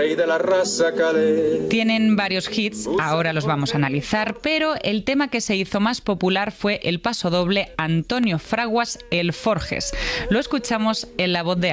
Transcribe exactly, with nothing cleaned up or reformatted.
rey de la raza calé. Tienen varios hits, ahora los vamos a analizar, pero el tema que se hizo más popular fue el pasodoble Antonio Fraguas, El Forges. Lo escuchamos en la voz de